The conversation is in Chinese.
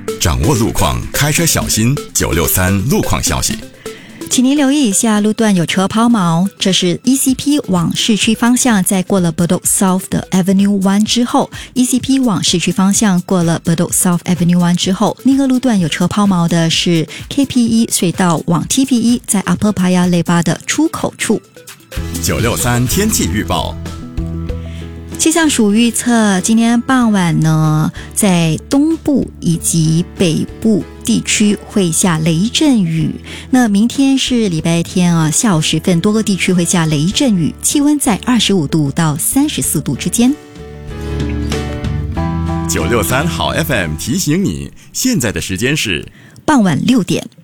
掌握路况，开车小心。963路况消息， 请您留意一下路段有车抛锚，这是 ECP 往市区方向在过了 Bedok South 的 Avenue 1之后 ECP 往市区方向过了 Bedok South Avenue 1之后，另一个路段有车抛锚的是 KPE 隧道往 TPE 在 Upper Paya Lebar 的出口处。 963天气预报。 气象署预测，今天傍晚呢，在东部以及北部地区会下雷阵雨。那明天是礼拜天啊，下午时分多个地区会下雷阵雨，气温在25度到34度之间。 963好 FM 提醒你，现在的时间是傍晚6点。